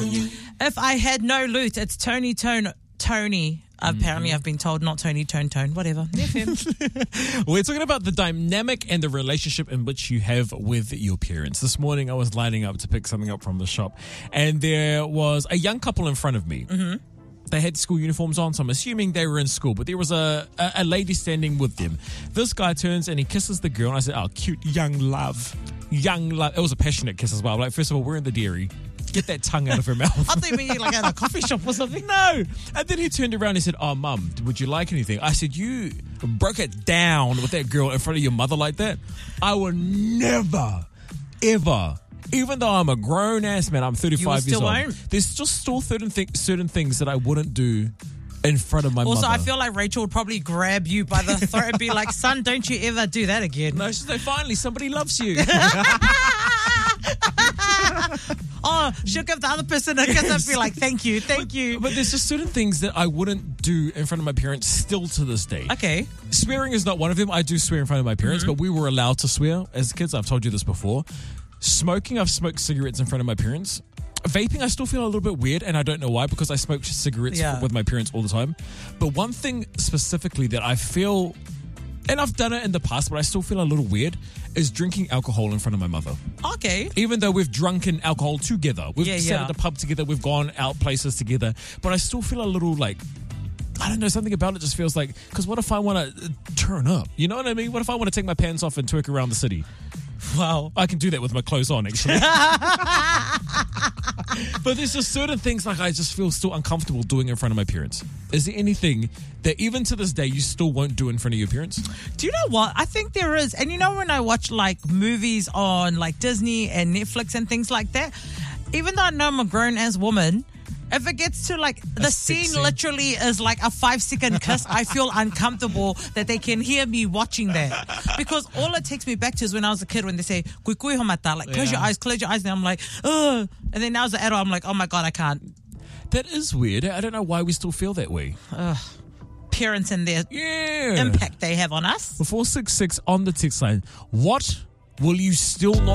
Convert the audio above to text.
If I had no loot, it's Tony. Apparently, I've been told not Tony, Tone, whatever. We're talking about the dynamic and the relationship in which you have with your parents. This morning, I was lining up to pick something up from the shop, and there was a young couple in front of me. Mm-hmm. They had school uniforms on, so I'm assuming they were in school, but there was a lady standing with them. This guy turns and he kisses the girl, and I said, oh, cute young love. Young love. It was a passionate kiss as well. Like, first of all, we're in the dairy. Get that tongue out of her mouth. I thought you meant like at a coffee shop or something. No. And then he turned around and said, oh, Mum, would you like anything? I said, you broke it down with that girl in front of your mother like that. I would never, ever, even though I'm a grown-ass man, I'm 35 years old. Won't. There's just still certain things that I wouldn't do in front of my mother. Also, I feel like Rachel would probably grab you by the throat and be like, son, don't you ever do that again. No, she's like, finally, somebody loves you. Oh, she'll give the other person a kiss and be like, thank you. But there's just certain things that I wouldn't do in front of my parents still to this day. Okay. Swearing is not one of them. I do swear in front of my parents, but we were allowed to swear as kids. I've told you this before. Smoking, I've smoked cigarettes in front of my parents. Vaping, I still feel a little bit weird, and I don't know why, because I smoke cigarettes with my parents all the time. But one thing specifically that I feel, and I've done it in the past, but I still feel a little weird, is drinking alcohol in front of my mother. Okay. Even though we've drunken alcohol together. We've sat at the pub together, we've gone out places together, but I still feel a little like, I don't know, something about it just feels like, because what if I want to turn up? You know what I mean? What if I want to take my pants off and twerk around the city? Wow. I can do that with my clothes on, actually. But there's just certain things like I just feel still uncomfortable doing in front of my parents. Is there anything that even to this day you still won't do in front of your parents? Do you know what? I think there is. And you know when I watch like movies on like Disney and Netflix and things like that, even though I know I'm a grown-ass woman, if it gets to like the scene literally is like a 5-second kiss, I feel uncomfortable that they can hear me watching that. Because all it takes me back to is when I was a kid when they say, kui kui homata, like close your eyes. And I'm like, ugh. And then now as an adult, I'm like, oh my God, I can't. That is weird. I don't know why we still feel that way. Parents and their impact they have on us. 466 on the text line. What will you still not